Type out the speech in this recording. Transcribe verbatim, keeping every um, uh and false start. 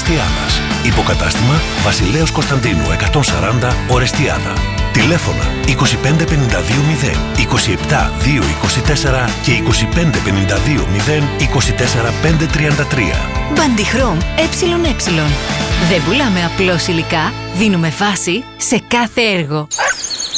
Ορεστιάδας. Υποκατάστημα Βασιλέως Κωνσταντίνου εκατόν σαράντα Ορεστιάδα. Τηλέφωνα είκοσι πέντε πενήντα δύο μηδέν είκοσι επτά δύο είκοσι τέσσερα και είκοσι πέντε πενήντα δύο μηδέν είκοσι τέσσερα πέντε τριάντα τρία. Μπαντιχρόμ ΕΕ. Δεν πουλάμε απλώς υλικά, δίνουμε βάση σε κάθε έργο.